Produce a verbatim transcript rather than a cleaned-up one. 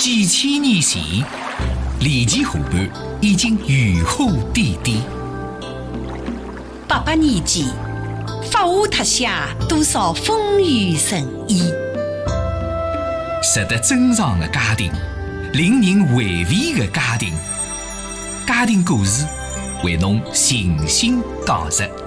几千年前，离奇河畔已经如虎添翼。 八百年前，发下特写多少风雨神医。 值得珍藏的家庭，令人回味的家庭，家庭故事为侬细心讲述。